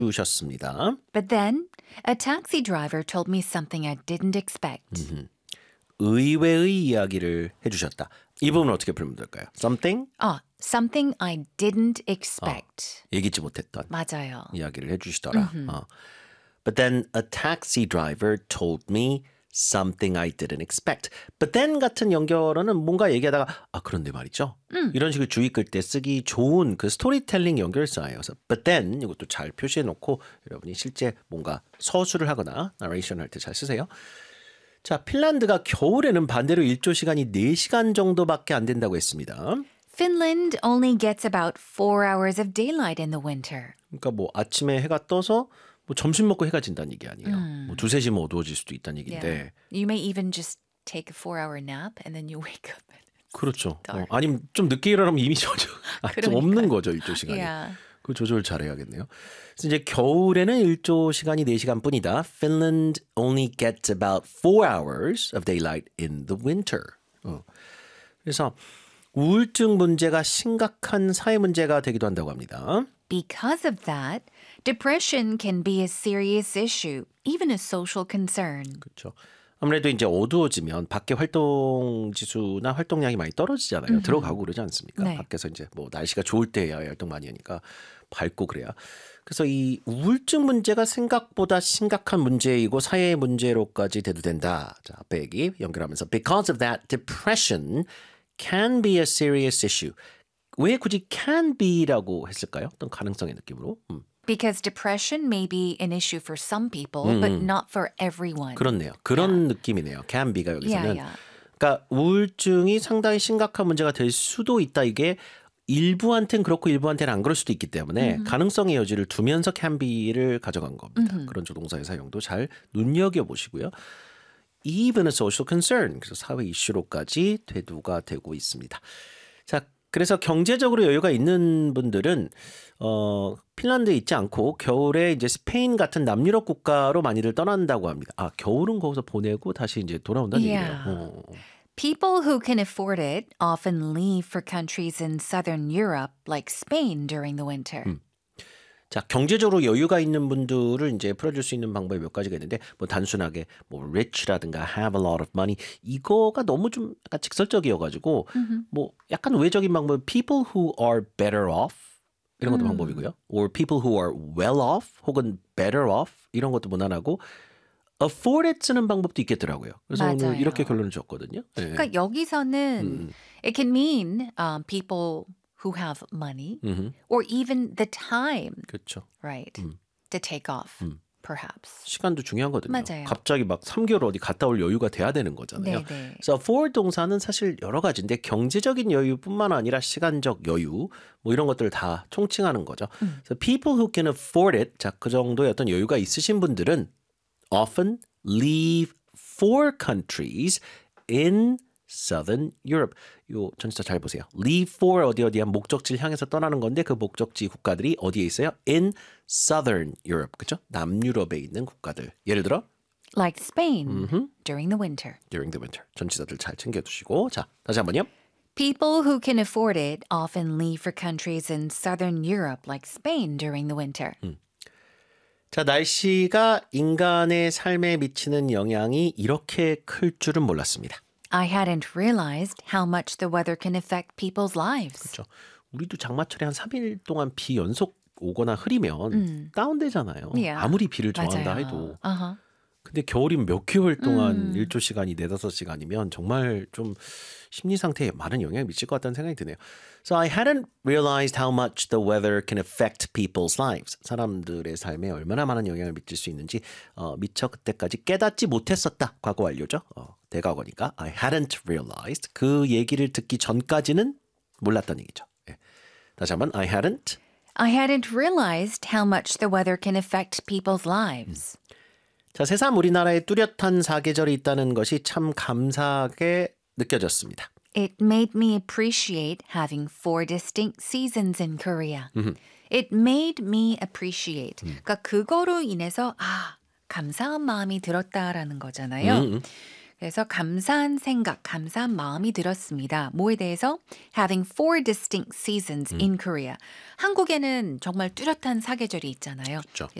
주셨습니다. But then, a taxi driver told me something I didn't expect. 의외의 이야기를 해주셨다. 이 부분은 어떻게 풀면 될까요? Something? Something I didn't expect. 예기치 못했던 맞아요. 이야기를 해주시더라. But then a taxi driver told me something I didn't expect. But then 같은 연결어는 뭔가 얘기하다가 그런데 말이죠. 이런 식으로 주의 끌 때 쓰기 좋은 그 스토리텔링 연결사예요. 그래서 but then 이것도 잘 표시해 놓고 여러분이 실제 뭔가 서술을 하거나 나레이션 할 때 잘 쓰세요. 자, 핀란드가 겨울에는 반대로 일조 시간이 4시간 정도밖에 안 된다고 했습니다. Finland only gets about 4 hours of daylight in the winter. 그러니까 뭐 아침에 해가 떠서 뭐 점심 먹고 해가 진다는 얘기 아니에요. 뭐 2-3시면 어두워질 수도 있다는 얘기인데. Yeah. You may even just take a 4-hour nap and then you wake up. And it's 그렇죠. dark. 아니면 좀 늦게 일어나면 이미 좀 없는 거죠, 일조 시간이. Yeah. 그 조절 잘해야겠네요. 그래서 이제 겨울에는 일조 시간이 4시간뿐이다. Finland only gets about 4 hours of daylight in the winter. 그래서 우울증 문제가 심각한 사회 문제가 되기도 한다고 합니다. Because of that, depression can be a serious issue, even a social concern. 그렇죠. 아무래도 이제 어두워지면 밖에 활동 지수나 활동량이 많이 떨어지잖아요. 들어가고 그러지 않습니까? 네. 밖에서 이제 뭐 날씨가 좋을 때야 활동 많이 하니까 밝고 그래야. 그래서 이 우울증 문제가 생각보다 심각한 문제이고 사회 문제로까지 대두된다. 자, 앞에 얘기 연결하면서 because of that, depression can be a serious issue. 왜 굳이 can be라고 했을까요? 어떤 가능성의 느낌으로. Because depression may be an issue for some people, but not for everyone. 그렇네요. 그런 느낌이네요. can be가 여기서는. Yeah. 그러니까 우울증이 상당히 심각한 문제가 될 수도 있다. 이게 일부한테는 그렇고 일부한테는 안 그럴 수도 있기 때문에 가능성의 여지를 두면서 can be를 가져간 겁니다. 그런 조동사의 사용도 잘 눈여겨보시고요. Even a social concern, 그래서 사회 이슈로까지 대두가 되고 있습니다. 자, 그래서 경제적으로 여유가 있는 분들은 핀란드에 있지 않고 겨울에 이제 스페인 같은 남유럽 국가로 많이들 떠난다고 합니다. 겨울은 거기서 보내고 다시 이제 돌아온다는 얘기예요. People who can afford it often leave for countries in southern Europe, like Spain, during the winter. 자, 경제적으로 여유가 있는 분들을 이제 풀어줄 수 있는 방법이 몇 가지가 있는데 뭐 단순하게 뭐 rich라든가 have a lot of money 이거가 너무 좀 약간 직설적이어가지고 뭐 약간 외적인 방법 people who are better off 이런 것도 방법이고요. or people who are well off 혹은 better off 이런 것도 무난하고 afford it 쓰는 방법도 있겠더라고요. 그래서 맞아요. 오늘 이렇게 결론을 줬거든요. 네. 그러니까 여기서는 it can mean people who have money or even the time, 그렇죠. right, to take off, perhaps. 시간도 중요하거든요. 맞아요. 갑자기 막 3개월 어디 갔다 올 여유가 돼야 되는 거잖아요. 네네. 그래서 afford 동사는 사실 여러 가지인데 경제적인 여유뿐만 아니라 시간적 여유 뭐 이런 것들을 다 총칭하는 거죠. 그래서 people who can afford it, 자, 그 정도의 어떤 여유가 있으신 분들은 often leave for countries in Southern Europe. 요 전치사 잘 보세요. Leave for 어디한 목적지를 향해서 떠나는 건데 그 목적지 국가들이 어디에 있어요? In Southern Europe. 그렇죠? 남유럽에 있는 국가들. 예를 들어 Like Spain during the winter. during the winter. 전치사들 잘 챙겨두시고 자, 다시 한번요. People who can afford it often leave for countries in southern Europe, like Spain, during the winter. 자, 날씨가 인간의 삶에 미치는 영향이 이렇게 클 줄은 몰랐습니다. I hadn't realized how much the weather can affect people's lives. 그렇죠. 우리도 장마철에 한 3일 동안 비 연속 오거나 흐리면 다운되잖아요. Yeah. 아무리 비를 좋아한다 맞아요. 해도. Uh-huh. 근데 겨울이면 몇 개월 동안 일조 시간이 4-5시간이면 정말 좀 심리 상태에 많은 영향을 미칠 것 같다는 생각이 드네요. So I hadn't realized how much the weather can affect people's lives. 사람들의 삶에 얼마나 많은 영향을 미칠 수 있는지 미처 그때까지 깨닫지 못했었다. 과거 완료죠. 대과거니까 I hadn't realized. 그 얘기를 듣기 전까지는 몰랐던 얘기죠. 예. 다시 한번 I hadn't realized how much the weather can affect people's lives. 자, 새삼 우리나라에 뚜렷한 사계절이 있다는 것이 참 감사하게 느껴졌습니다. It made me appreciate having 4 distinct seasons in Korea. It made me appreciate. 그러니까 그거로 인해서 감사한 마음이 들었다라는 거잖아요. 그래서 감사한 생각, 감사한 마음이 들었습니다. 뭐에 대해서? Having 4 distinct seasons in Korea. 한국에는 정말 뚜렷한 사계절이 있잖아요. 그렇죠.